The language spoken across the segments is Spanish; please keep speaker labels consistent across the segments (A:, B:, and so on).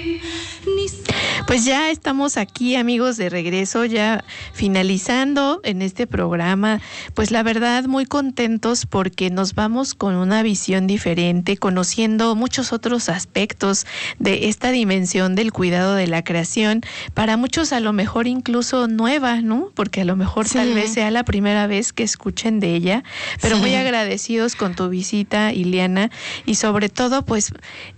A: Pues ya estamos aquí, amigos, de regreso, ya finalizando en este programa. Pues la verdad, muy contentos porque nos vamos con una visión diferente, conociendo muchos otros aspectos de esta dimensión del cuidado de la creación. Para muchos a lo mejor incluso nueva, ¿no? Porque a lo mejor tal vez sea la primera vez que escuchen de ella, pero muy agradecidos con tu visita, Ileana, y sobre todo pues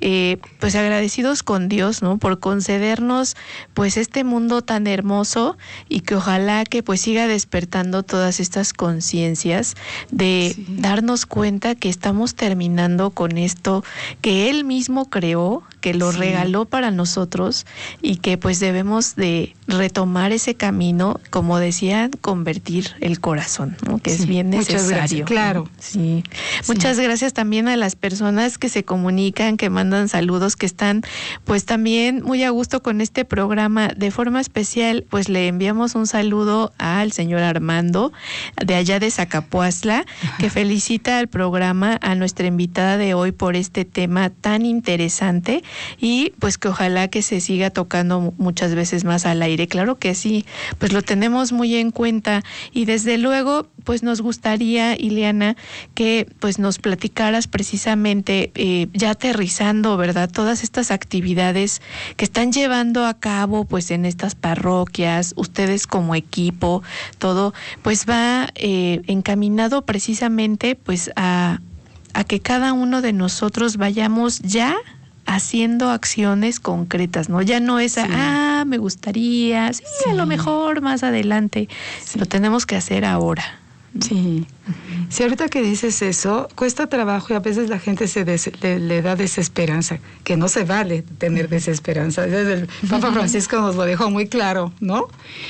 A: agradecidos con Dios, ¿no? Por concedernos pues este mundo tan hermoso, y que ojalá que pues siga despertando todas estas conciencias de darnos cuenta que estamos terminando con esto que Él mismo creó, que lo regaló para nosotros, y que pues debemos de retomar ese camino, como decían, convertir el corazón, ¿no? Que es bien necesario.
B: Muchas gracias, claro.
A: Sí. Muchas gracias también a las personas que se comunican, que mandan saludos, que están pues también muy a gusto con este programa. De forma especial, pues le enviamos un saludo al señor Armando, de allá de Zacapuazla, que felicita al programa, a nuestra invitada de hoy por este tema tan interesante, y pues que ojalá que se siga tocando muchas veces más al aire. Claro que sí, pues lo tenemos muy en cuenta, y desde luego pues nos gustaría, Ileana, que pues nos platicaras precisamente, ya aterrizando, ¿verdad?, todas estas actividades que están llevando a cabo pues en estas parroquias, ustedes como equipo, todo pues va encaminado precisamente pues a que cada uno de nosotros vayamos ya haciendo acciones concretas, ¿no? Ya no es me gustaría, a lo mejor más adelante, lo tenemos que hacer ahora.
B: Sí. Si ahorita que dices eso, cuesta trabajo, y a veces la gente le da desesperanza, que no se vale tener desesperanza. Desde el Papa Francisco nos lo dejó muy claro, ¿no?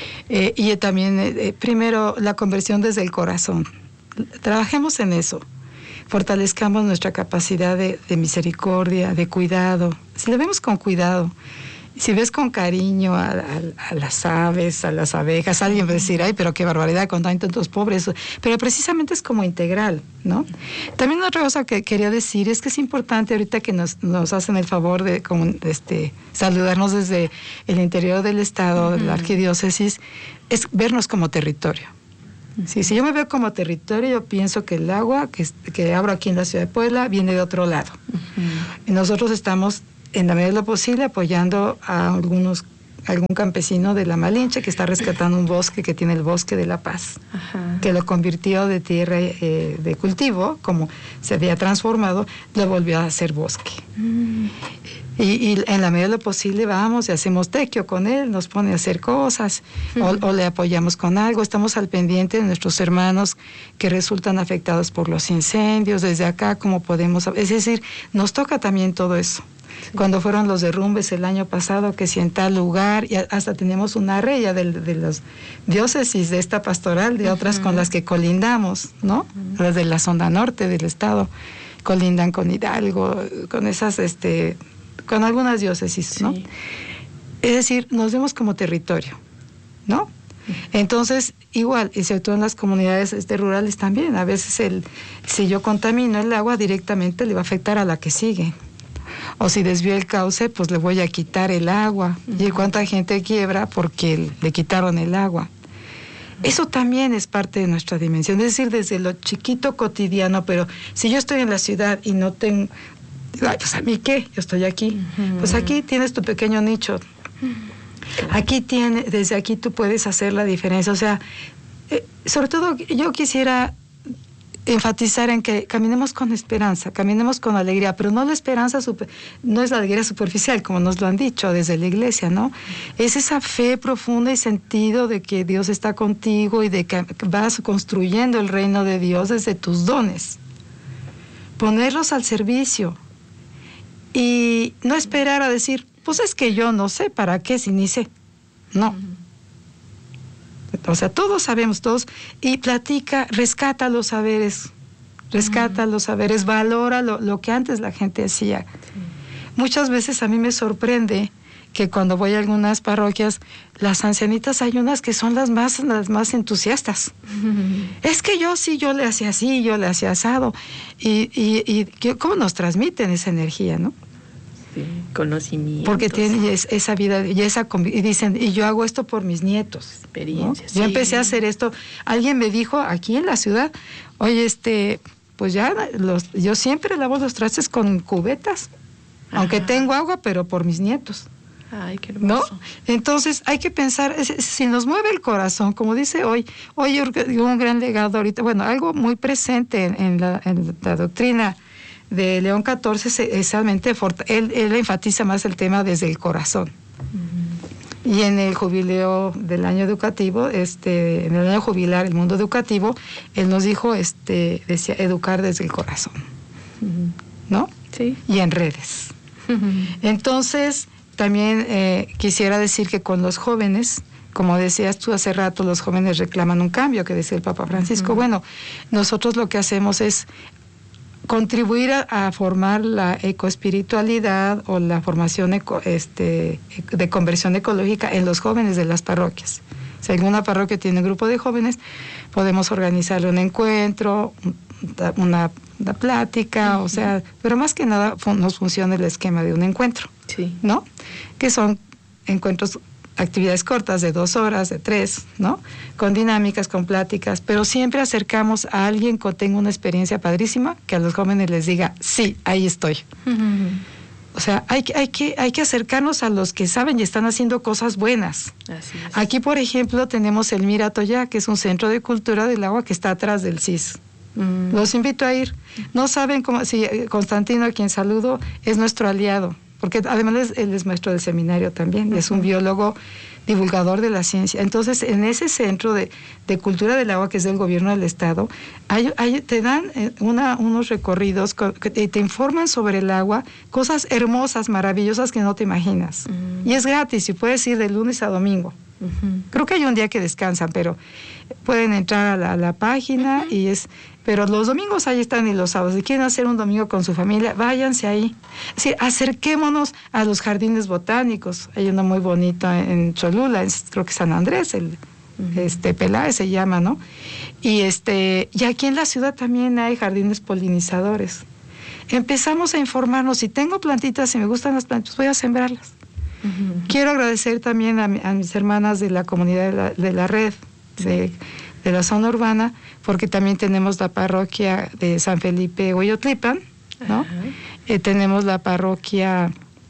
B: Y también, primero, la conversión desde el corazón. Trabajemos en eso. Fortalezcamos nuestra capacidad de misericordia, de cuidado. Si lo vemos con cuidado, si ves con cariño a las aves, a las abejas, alguien va a decir, ay, pero qué barbaridad con tantos pobres, pero precisamente es como integral, ¿no? También otra cosa que quería decir es que es importante, ahorita que nos hacen el favor de saludarnos desde el interior del estado, de la arquidiócesis, es vernos como territorio. Sí, si yo me veo como territorio, yo pienso que el agua que abro aquí en la ciudad de Puebla viene de otro lado. Y nosotros estamos, en la medida de lo posible, apoyando a algún campesino de La Malinche que está rescatando un bosque que tiene el Bosque de la Paz, que lo convirtió de tierra de cultivo, como se había transformado, lo volvió a hacer bosque. Y en la medida de lo posible vamos y hacemos tequio con él, nos pone a hacer cosas, o le apoyamos con algo. Estamos al pendiente de nuestros hermanos que resultan afectados por los incendios, desde acá como podemos, es decir, nos toca también todo eso. Cuando fueron los derrumbes el año pasado, que si en tal lugar, y hasta tenemos una raya de las diócesis de esta pastoral, de otras con las que colindamos, ¿no? Las de la zona norte del estado, colindan con Hidalgo, con esas, con algunas diócesis, ¿no? Es decir, nos vemos como territorio, ¿no? Entonces, igual, y sobre todo en las comunidades rurales también, a veces si yo contamino el agua, directamente le va a afectar a la que sigue. O si desvío el cauce, pues le voy a quitar el agua. Y cuánta gente quiebra porque le quitaron el agua. Eso también es parte de nuestra dimensión, es decir, desde lo chiquito cotidiano, pero si yo estoy en la ciudad y no tengo, ay, pues a mí qué, yo estoy aquí. Pues aquí tienes tu pequeño nicho. Desde aquí tú puedes hacer la diferencia. O sea, sobre todo yo quisiera enfatizar en que caminemos con esperanza, caminemos con alegría, pero no la esperanza, no es la alegría superficial, como nos lo han dicho desde la iglesia, ¿no? Es esa fe profunda y sentido de que Dios está contigo y de que vas construyendo el reino de Dios desde tus dones. Ponerlos al servicio y no esperar a decir, pues es que yo no sé para qué si ni sé. No. O sea, todos sabemos, y platica, rescata los saberes, valora lo que antes la gente hacía. Sí. Muchas veces a mí me sorprende que cuando voy a algunas parroquias, las ancianitas hay unas que son las más entusiastas. Es que yo le hacía así, yo le hacía asado. Y ¿cómo nos transmiten esa energía, no?
A: conocimiento.
B: Porque tienen esa vida y y dicen, y yo hago esto por mis nietos.
A: Experiencias.
B: ¿No? Yo empecé a hacer esto. Alguien me dijo aquí en la ciudad, oye, pues ya yo siempre lavo los trastes con cubetas, aunque tengo agua, pero por mis nietos.
A: Ay, qué hermoso.
B: ¿No? Entonces hay que pensar, si nos mueve el corazón, como dice hoy un gran legado ahorita, bueno, algo muy presente en la doctrina de León XIV, exactamente, él enfatiza más el tema desde el corazón. Y en el jubileo del año educativo, en el año jubilar, el mundo educativo, él nos dijo, decía, educar desde el corazón, ¿no?
A: Sí.
B: Y en redes. Entonces, también quisiera decir que con los jóvenes, como decías tú hace rato, los jóvenes reclaman un cambio, que decía el Papa Francisco. Bueno, nosotros lo que hacemos es contribuir a formar la ecoespiritualidad o la formación de conversión ecológica en los jóvenes de las parroquias. Si alguna parroquia tiene un grupo de jóvenes, podemos organizarle un encuentro, una plática, o sea, pero más que nada nos funciona el esquema de un encuentro, ¿no? Que son encuentros, actividades cortas de 2 horas, de 3, ¿no? Con dinámicas, con pláticas, pero siempre acercamos a alguien que tenga una experiencia padrísima, que a los jóvenes les diga, sí, ahí estoy. O sea, hay que acercarnos a los que saben y están haciendo cosas buenas.
A: Así es.
B: Aquí, por ejemplo, tenemos el Mira Toya, que es un centro de cultura del agua que está atrás del CIS. Los invito a ir. No saben cómo, si Constantino, a quien saludo, es nuestro aliado, porque además él es maestro del seminario también, y es un biólogo divulgador de la ciencia. Entonces, en ese centro de cultura del agua, que es del gobierno del estado, te dan unos recorridos que te informan sobre el agua, cosas hermosas, maravillosas que no te imaginas. Y es gratis, y puedes ir de lunes a domingo. Creo que hay un día que descansan, pero pueden entrar a la página pero los domingos ahí están y los sábados. Si quieren hacer un domingo con su familia, váyanse ahí. Es decir, acerquémonos a los jardines botánicos. Hay uno muy bonito en Cholula, creo que San Andrés, Peláez se llama, ¿no? Y aquí en la ciudad también hay jardines polinizadores. Empezamos a informarnos. Si tengo plantitas, si me gustan las plantas, voy a sembrarlas. Quiero agradecer también a mis hermanas de la comunidad de la red, de la zona urbana, porque también tenemos la parroquia de San Felipe Hueyotlipan, ¿no? Tenemos la parroquia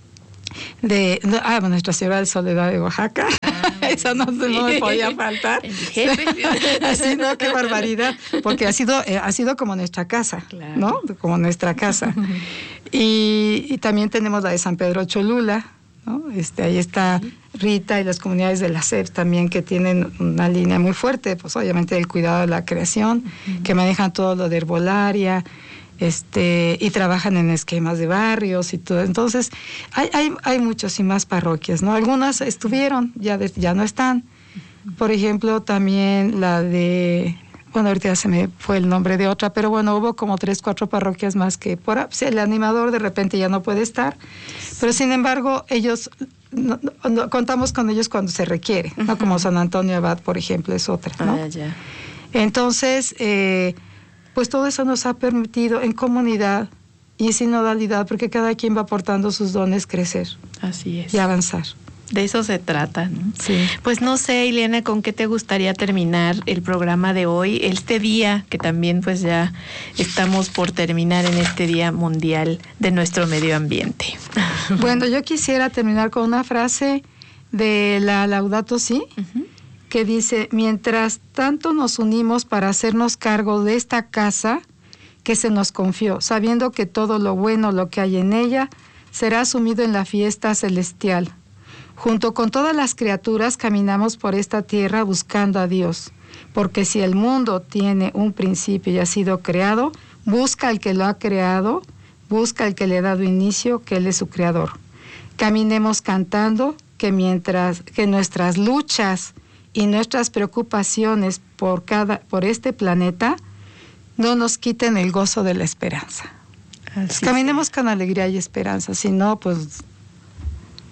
B: de Nuestra Señora de Soledad de Oaxaca. Esa no me podía faltar. Así, no, qué barbaridad, porque ha sido como nuestra casa, claro, ¿no? Como nuestra casa. Y también tenemos la de San Pedro Cholula, ¿no? Ahí está Rita y las comunidades de la SEP también, que tienen una línea muy fuerte, pues obviamente del cuidado de la creación, que manejan todo lo de herbolaria, y trabajan en esquemas de barrios y todo. Entonces, hay muchas y más parroquias, ¿no? Algunas estuvieron, ya no están. Por ejemplo, también la de... Bueno, ahorita ya se me fue el nombre de otra, pero bueno, hubo como 3, 4 parroquias más que el animador de repente ya no puede estar, pero sin embargo ellos, no, contamos con ellos cuando se requiere, ¿no? Como San Antonio Abad, por ejemplo, es otra, ¿no? Ya. Entonces, pues todo eso nos ha permitido en comunidad y sinodalidad, porque cada quien va aportando sus dones, crecer.
A: Así es.
B: Y avanzar.
A: De eso se trata, ¿no?
B: Sí.
A: Pues no sé, Ileana, ¿con qué te gustaría terminar el programa de hoy? Este día, que también pues ya estamos por terminar en este Día Mundial de nuestro Medio Ambiente.
B: Bueno, yo quisiera terminar con una frase de la Laudato Si, que dice: mientras tanto nos unimos para hacernos cargo de esta casa que se nos confió, sabiendo que todo lo bueno, lo que hay en ella, será asumido en la fiesta celestial. Junto con todas las criaturas caminamos por esta tierra buscando a Dios, porque si el mundo tiene un principio y ha sido creado, busca al que lo ha creado, busca al que le ha dado inicio, que Él es su creador. Caminemos cantando que nuestras luchas y nuestras preocupaciones por este planeta no nos quiten el gozo de la esperanza. Caminemos con alegría y esperanza, si no, pues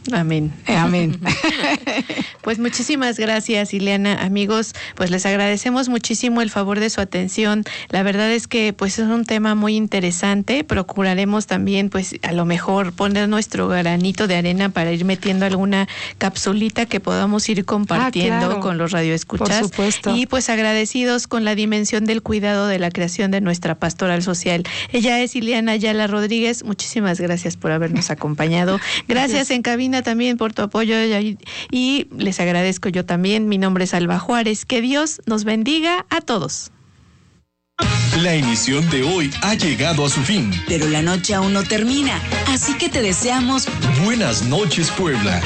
A: Amén.
B: Amén.
A: Pues muchísimas gracias, Ileana. Amigos, pues les agradecemos muchísimo el favor de su atención. La verdad es que pues es un tema muy interesante. Procuraremos también pues a lo mejor poner nuestro granito de arena para ir metiendo alguna capsulita que podamos ir compartiendo
B: claro,
A: con los radioescuchas.
B: Por supuesto.
A: Y pues agradecidos con la dimensión del cuidado de la creación de nuestra pastoral social. Ella es Ileana Ayala Rodríguez. Muchísimas gracias por habernos acompañado. Gracias en cabina también por tu apoyo y les agradezco yo también. Mi nombre es Alba Juárez. Que Dios nos bendiga a todos.
C: La emisión de hoy ha llegado a su fin.
D: Pero la noche aún no termina, así que te deseamos
C: Buenas noches, Puebla.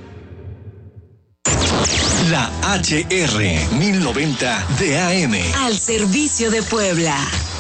C: La HR 1090 de AM.
D: al servicio de Puebla.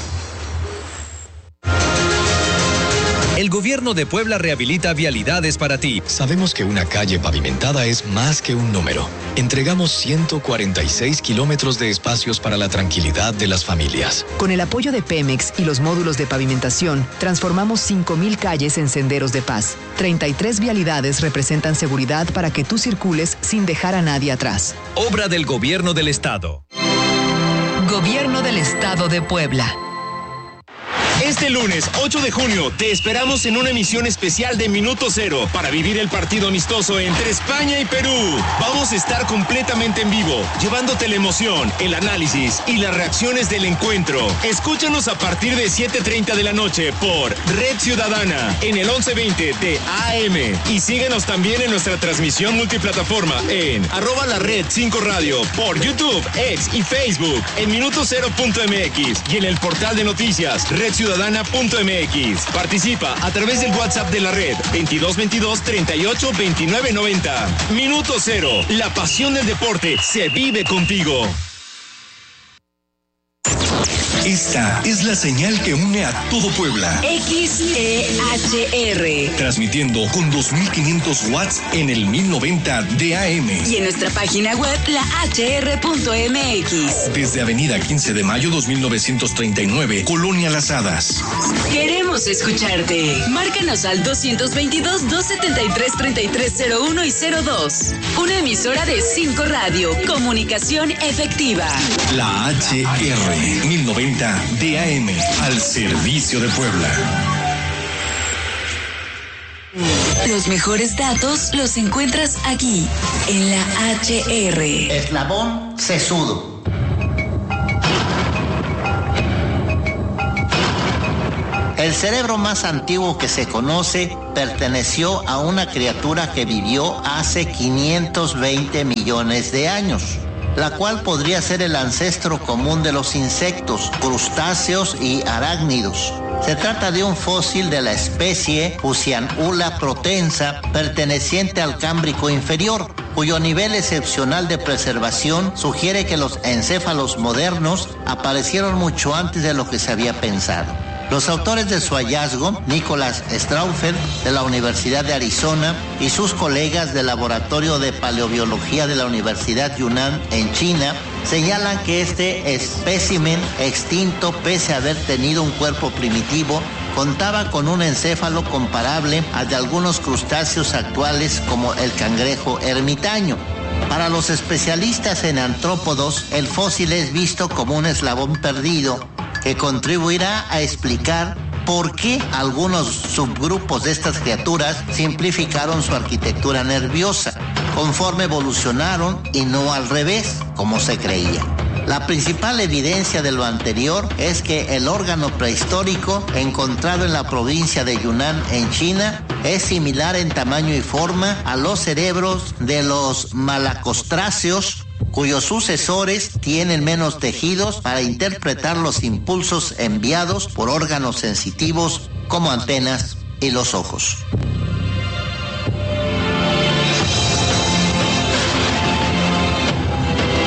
E: El gobierno de Puebla rehabilita vialidades para ti.
C: Sabemos que una calle pavimentada es más que un número. Entregamos 146 kilómetros de espacios para la tranquilidad de las familias.
F: Con el apoyo de Pemex y los módulos de pavimentación, transformamos 5,000 calles en senderos de paz. 33 vialidades representan seguridad para que tú circules sin dejar a nadie atrás.
E: Obra del gobierno del estado.
F: Gobierno del Estado de Puebla.
G: Este lunes 8 de junio te esperamos en una emisión especial de Minuto Cero para vivir el partido amistoso entre España y Perú. Vamos a estar completamente en vivo, llevándote la emoción, el análisis y las reacciones del encuentro. Escúchanos a partir de 7:30 de la noche por Red Ciudadana en el 1120 de AM. Y síguenos también en nuestra transmisión multiplataforma en @lared5radio por YouTube, X y Facebook en minutocero.mx y en el portal de noticias redciudadana.mx. Participa a través del WhatsApp de la red 2222 38 29 90. Minuto Cero, la pasión del deporte se vive contigo.
C: Esta es la señal que une a todo Puebla.
D: XEHR.
C: Transmitiendo con 2500 watts en el 1090 de AM.
D: Y en nuestra página web, lahr.mx.
C: Desde Avenida 15 de Mayo 2939, Colonia Las Hadas.
D: Queremos escucharte. Márcanos al 222-273-3301 y 02. Una emisora de 5 Radio. Comunicación efectiva.
C: La HR 1090 DAM, al servicio de Puebla.
D: Los mejores datos los encuentras aquí, en la HR.
H: Eslabón sesudo. El cerebro más antiguo que se conoce perteneció a una criatura que vivió hace 520 millones de años, la cual podría ser el ancestro común de los insectos, crustáceos y arácnidos. Se trata de un fósil de la especie Fusianula protensa, perteneciente al Cámbrico inferior, cuyo nivel excepcional de preservación sugiere que los encéfalos modernos aparecieron mucho antes de lo que se había pensado. Los autores de su hallazgo, Nicholas Straufel, de la Universidad de Arizona, y sus colegas del Laboratorio de Paleobiología de la Universidad Yunnan en China, señalan que este espécimen extinto, pese a haber tenido un cuerpo primitivo, contaba con un encéfalo comparable al de algunos crustáceos actuales como el cangrejo ermitaño. Para los especialistas en artrópodos, el fósil es visto como un eslabón perdido que contribuirá a explicar por qué algunos subgrupos de estas criaturas simplificaron su arquitectura nerviosa, conforme evolucionaron y no al revés, como se creía. La principal evidencia de lo anterior es que el órgano prehistórico encontrado en la provincia de Yunnan en China es similar en tamaño y forma a los cerebros de los malacostráceos, cuyos sucesores tienen menos tejidos para interpretar los impulsos enviados por órganos sensitivos como antenas y los ojos.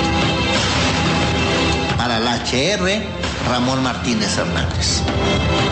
H: Para la HR, Ramón Martínez Hernández.